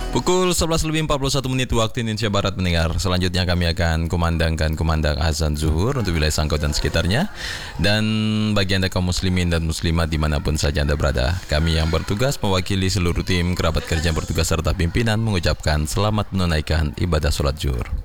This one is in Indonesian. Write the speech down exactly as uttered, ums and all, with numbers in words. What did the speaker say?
Pukul sebelas lebih empat puluh satu menit waktu Indonesia Barat mendengar. Selanjutnya kami akan kumandangkan kumandang azan zuhur untuk wilayah Sangkau dan sekitarnya. Dan bagi Anda kaum muslimin dan muslimat dimanapun saja Anda berada, kami yang bertugas mewakili seluruh tim, kerabat kerja yang bertugas serta pimpinan mengucapkan selamat menunaikan ibadah sholat zuhur.